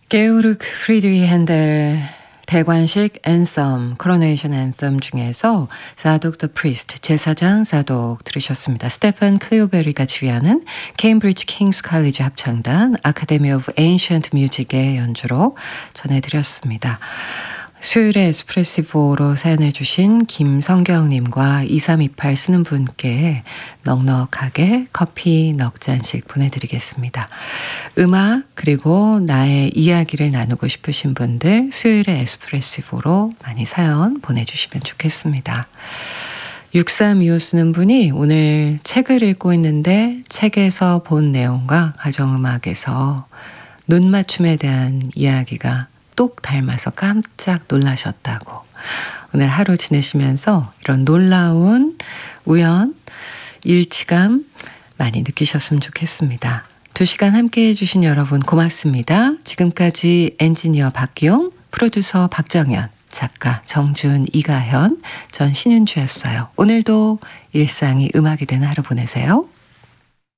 게오르크 프리드리히 핸델 대관식 앤썸, 코로네이션 앤썸 중에서 사독 더 프리스트, 제사장 사독 들으셨습니다. 스테판 클리오베리가 지휘하는 케임브리지 킹스 칼리지 합창단 아카데미 오브 에인션트 뮤직의 연주로 전해드렸습니다. 수요일에 에스프레시보로 사연해 주신 김성경님과 2328 쓰는 분께 넉넉하게 커피 넉 잔씩 보내드리겠습니다. 음악 그리고 나의 이야기를 나누고 싶으신 분들 수요일에 에스프레시보로 많이 사연 보내주시면 좋겠습니다. 6325 쓰는 분이 오늘 책을 읽고 있는데 책에서 본 내용과 가정음악에서 눈 맞춤에 대한 이야기가 똑 닮아서 깜짝 놀라셨다고. 오늘 하루 지내시면서 이런 놀라운 우연, 일치감 많이 느끼셨으면 좋겠습니다. 2시간 함께해 주신 여러분 고맙습니다. 지금까지 엔지니어 박기용, 프로듀서 박정현, 작가 정준, 이가현, 전 신윤주였어요. 오늘도 일상이 음악이 되는 하루 보내세요.